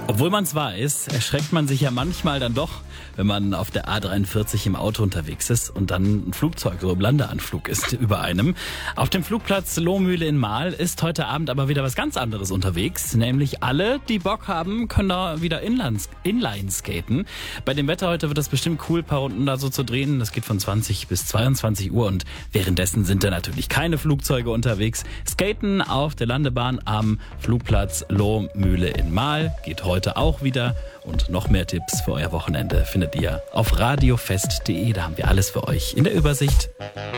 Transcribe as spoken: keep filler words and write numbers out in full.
Obwohl man es weiß, erschreckt man sich ja manchmal dann doch, wenn man auf der A dreiundvierzig im Auto unterwegs ist und dann ein Flugzeug so im Landeanflug ist über einem. Auf dem Flugplatz Lohmühle in Marl ist heute Abend aber wieder was ganz anderes unterwegs. Nämlich alle, die Bock haben, können da wieder Inlands, Inline skaten. Bei dem Wetter heute wird das bestimmt cool, ein paar Runden da so zu drehen. Das geht von zwanzig bis zweiundzwanzig Uhr und währenddessen sind da natürlich keine Flugzeuge unterwegs. Skaten auf der Landebahn am Flugplatz Lohmühle in Marl geht heute auch wieder. Und noch mehr Tipps für euer Wochenende findet ihr auf radiofest punkt de. Da haben wir alles für euch in der Übersicht.